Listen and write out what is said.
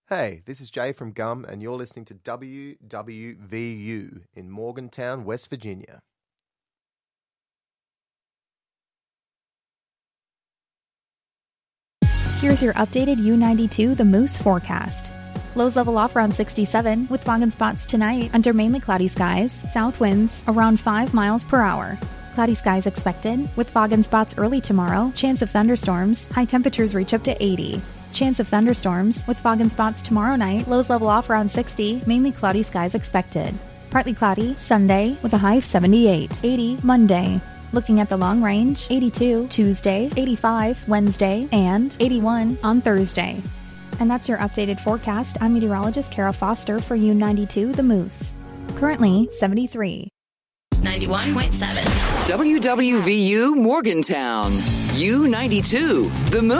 Hey, this is Jay from Gum, and you're listening to WWVU in Morgantown, West Virginia. Here's your updated U92 The Moose forecast. Lows level off around 67 with fog and spots tonight under mainly cloudy skies, south winds around 5 miles per hour. Cloudy skies expected with fog and spots early tomorrow, chance of thunderstorms, high temperatures reach up to 80. Chance of thunderstorms with fog and spots tomorrow night, lows level off around 60, mainly cloudy skies expected. Partly cloudy Sunday with a high of 78, 80 Monday. Looking at the long range, 82 Tuesday, 85 Wednesday, and 81 on Thursday. And that's your updated forecast. I'm meteorologist Kara Foster for U92 The Moose. Currently 73. 91.7 WWVU Morgantown. U92 The Moose.